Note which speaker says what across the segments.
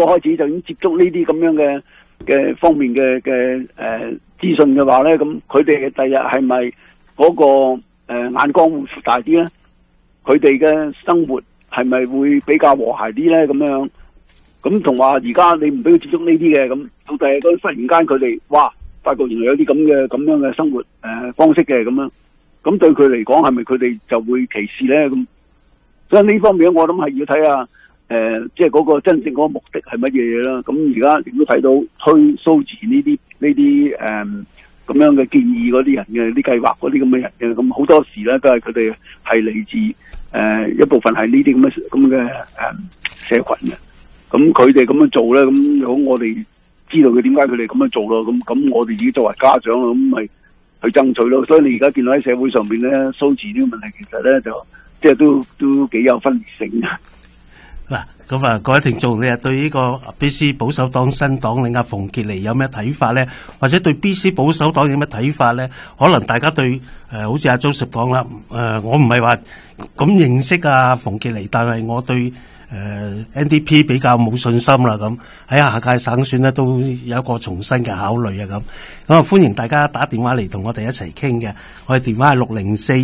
Speaker 1: 個開始就已經接觸呢啲咁樣嘅方面嘅資訊嘅話咧，咁佢哋第日係咪嗰個眼光會闊大啲咧？佢哋嘅生活係咪會比較和諧啲咧？咁樣咁同話而家你唔俾佢接觸呢啲嘅，咁到第日嗰忽然間佢哋哇發覺原來有啲咁樣嘅生活方式嘅咁樣，咁對佢嚟講係咪佢哋就會歧視咧？咁所以呢方面我諗係要睇下即係嗰個真正嗰個目的係乜嘢嘢啦。咁而家亦都睇到推蘇字呢啲咁樣嘅建議嗰啲人嘅啲計劃嗰啲咁嘅人嘅，咁好多時咧都係佢哋係嚟自一部分係呢啲咁嘅社群嘅。咁佢哋咁樣做咧，咁如果我哋知道佢點解佢哋咁樣做咯，咁我哋自己作為家長咁咪去爭取咯。所以你而家見到喺社會上邊咧，蘇字呢個問題其實咧就即係都幾有分裂性嘅。
Speaker 2: 嗱，咁啊，各位聽眾，你係對呢個 BC 保守黨新黨領阿馮傑尼有咩睇法咧？或者對 BC 保守黨有咩睇法咧？可能大家對好似阿 Joseph 講啦，我唔係話咁認識阿馮傑尼，但係我對NDP 比較冇信心啦，咁喺下屆省選咧都有一個重新嘅考慮啊，咁啊歡迎大家打電話嚟同我哋一齊傾嘅，我哋電話係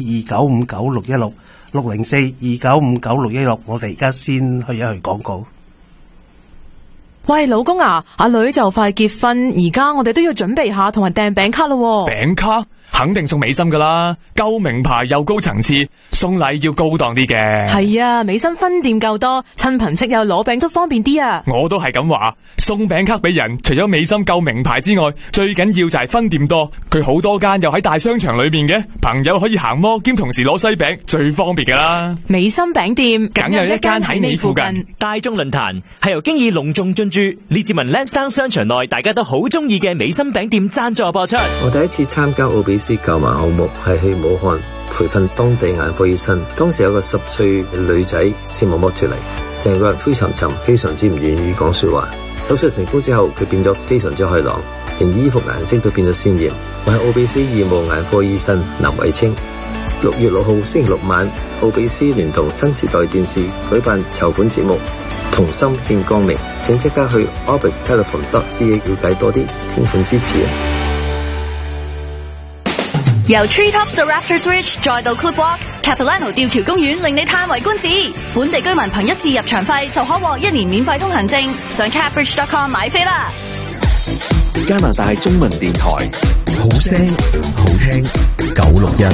Speaker 2: 604-295-9616。604-295-9616，我哋而家先去一去廣告。
Speaker 3: 喂，老公啊，阿女就快結婚，而家我哋都要準備下同埋訂餅卡咯。
Speaker 4: 餅卡肯定送美心噶啦，夠名牌又高層次，送禮要高檔啲嘅。
Speaker 3: 係啊，美心分店夠多，親朋戚友攞餅都方便啲啊。
Speaker 4: 我都係咁話，送餅卡俾人，除咗美心夠名牌之外，最緊要就係分店多。佢好多間又喺大商場裏邊嘅，朋友可以行摩兼同時攞西餅，最方便噶啦。
Speaker 3: 美心餅店
Speaker 4: 梗有一間喺你附近。
Speaker 5: 大眾論壇係由經已隆重進駐列治文 Lansdowne 商場內大家都好中意嘅美心餅店贊助播出。
Speaker 6: 我第一次參加奧比斯購買項目係去武漢培訓當地眼科醫生，當時有個10歲女仔視網膜脫離，成個人灰沉沉，非常之唔願意講說話。手術成功之後，佢變咗非常之開朗，連衣服顏色都變咗鮮艷。我係奧比斯義務眼科醫生林偉清。6月6號星期六晚，奧比斯聯同新時代電視舉辦籌款節目，同心見光明，請即刻去 orbistelephone.ca 了解多啲，捐款支持啊！
Speaker 7: 由 Treetops 到 Raptors Ridge 再到 Cliff Walk、Capilano 吊橋公園，令你嘆為觀止。本地居民憑一次入場費就可獲1年免費通行證，上 capbridge.com 買飛啦！
Speaker 8: 加拿大中文電台，好聲好聽961。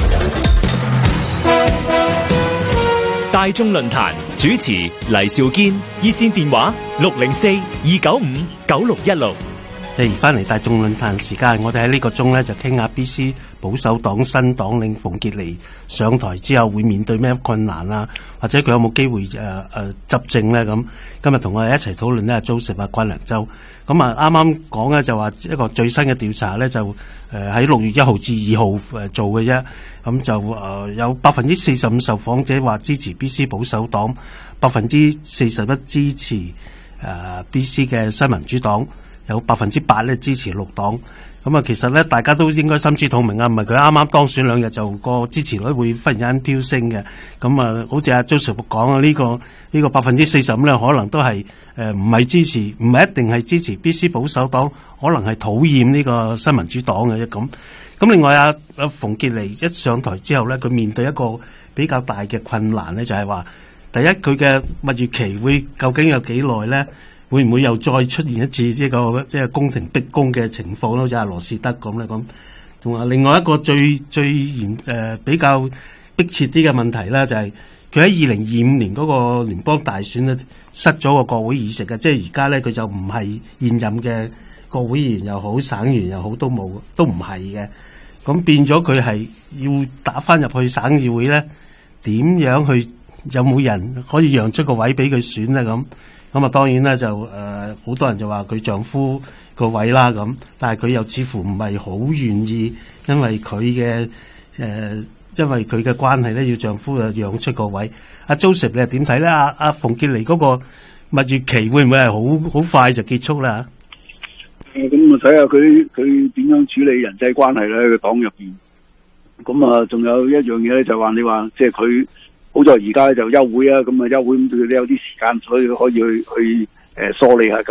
Speaker 5: 大眾論壇主持黎兆堅，熱線電話604-295-9616。
Speaker 2: 翻嚟大眾論壇時間，我哋喺呢個鐘咧就傾下 BC 保守黨新黨領馮傑尼上台之後會面對咩困難啊，或者佢有冇機會執政咧？咁今日同我哋一齊討論呢 Joseph 啊關良洲。咁啊啱啱講咧就話一個最新嘅調查咧就喺6月1號至2號做嘅啫。咁就有40%受訪者話支持 BC 保守黨，41%支持BC 嘅新民主黨，有8%咧支持綠黨。咁啊，其實咧大家都應該心知肚明啊，唔係佢啱啱當選2日就個支持率會忽然間飆升嘅。咁啊，好似阿 Joseph 講啊，呢個45%咧可能都係唔係支持，唔係一定係支持 BC 保守黨，可能係討厭呢個新民主黨嘅啫咁。咁另外阿馮傑尼一上台之後咧，佢面對一個比較大嘅困難咧，就係話第一佢嘅蜜月期會究竟有幾耐咧？會唔會又再出現一次呢個即係宮廷逼宮嘅情況咧？好似阿羅士德咁咧咁。同埋另外一個最比較迫切啲嘅問題咧，就係佢喺2025年嗰個聯邦大選咧失咗個國會議席嘅，即係而家咧佢就唔係現任嘅國會議員又好，省議員又好，都唔係嘅。咁變咗佢係要打翻入去省議會咧，點樣去有冇人可以讓出個位俾佢選咧咁？咁啊，當然咧就好多人就話佢丈夫個位啦咁，但係佢又似乎唔係好願意，因為佢嘅關係咧，要丈夫啊讓出個位。阿 Joseph 你係點睇咧？阿馮傑尼嗰個蜜月期會唔會係好快就結束啦？
Speaker 1: 咁啊睇下佢點樣處理人際關係咧？佢黨入邊，咁啊仲有一樣嘢咧，就話你話即係佢。好在而家就休會啊，咁啊休會咁佢都有啲時間，所以可以去梳理下